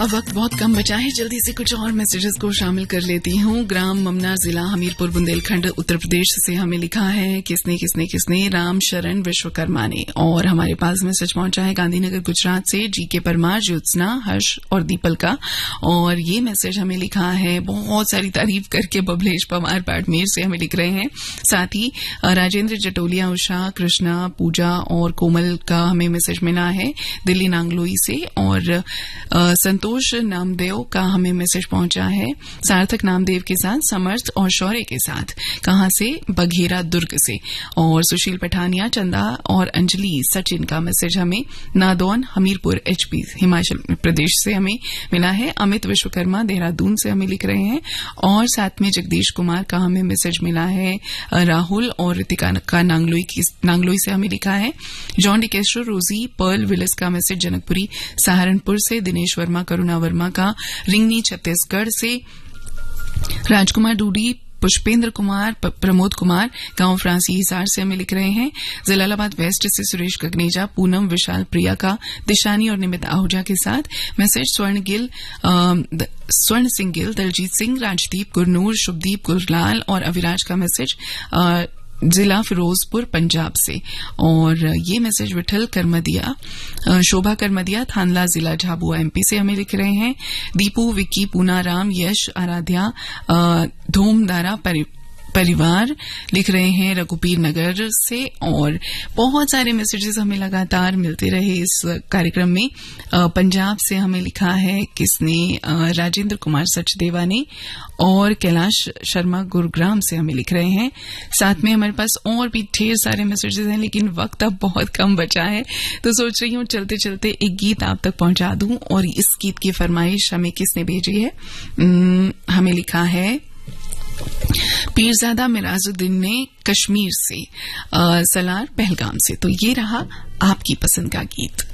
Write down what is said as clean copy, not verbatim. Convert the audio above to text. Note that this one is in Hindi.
अब वक्त बहुत कम बचा है, जल्दी से कुछ और मैसेजेस को शामिल कर लेती हूँ। ग्राम ममना, जिला हमीरपुर, बुंदेलखंड, उत्तर प्रदेश से हमें लिखा है किसने राम शरण विश्वकर्मा ने। और हमारे पास मैसेज पहुंचा है गांधीनगर गुजरात से जीके परमार, ज्योत्सना, हर्ष और दीपल का। और ये मैसेज हमें लिखा है, बहुत सारी तारीफ करके, बबलेश पवार बाड़मेर से हमें लिख रहे हैं। साथ ही राजेंद्र जटोलिया, उषा, कृष्णा, पूजा और कोमल का हमें मैसेज मिला है दिल्ली नांगलोई से। और संतोष नामदेव का हमें मैसेज पहुंचा है सार्थक नामदेव के साथ, समर्थ और शौर्य के साथ। कहां से? बघेरा, दुर्ग से। और सुशील पठानिया, चंदा और अंजलि सचिन का मैसेज हमें नादौन, हमीरपुर, एचपी, हिमाचल प्रदेश से हमें मिला है। अमित विश्वकर्मा देहरादून से हमें लिख रहे हैं। और साथ में जगदीश कुमार का हमें मैसेज मिला है। राहुल और ऋतिका का नांगलोई से हमें लिखा है। जॉन डिकेस्ट्रो, रोजी, पर्ल विलिस का मैसेज जनकपुरी सहारनपुर से। दिनेश वर्मा, करुणा वर्मा का रिंगनी छत्तीसगढ़ से। राजकुमार डूडी, पुष्पेंद्र कुमार, प्रमोद कुमार गांव फ्रांसी हिसार से हमें लिख रहे हैं। जलालाबाद वेस्ट से सुरेश गगनेजा, पूनम, विशाल, प्रिया का दिशानी और निमित आहूजा के साथ मैसेज। स्वर्ण सिंह गिल, दलजीत सिंह, राजदीप, गुरनूर, शुभदीप, गुरलाल और अविराज का मैसेज जिला फिरोजपुर, पंजाब से। और ये मैसेज विठल करमदिया, शोभा करमदिया, थानला, जिला झाबुआ, एमपी से हमें लिख रहे हैं। दीपू, विक्की, पूनाराम, यश, आराध्या, धूमदारा परिवार लिख रहे हैं रघुपीर नगर से। और बहुत सारे मैसेजेस हमें लगातार मिलते रहे इस कार्यक्रम में। पंजाब से हमें लिखा है किसने? राजेंद्र कुमार सचदेवा ने। और कैलाश शर्मा गुरुग्राम से हमें लिख रहे हैं। साथ में हमारे पास और भी ढेर सारे मैसेजेस हैं, लेकिन वक्त अब बहुत कम बचा है, तो सोच रही हूँ चलते चलते एक गीत आप तक पहुंचा दूं। और इस गीत की फरमाइश हमें किसने भेजी है? हमें लिखा है पीरजादा मिराजुद्दीन ने कश्मीर से, सलार, पहलगाम से। तो ये रहा आपकी पसंद का गीत।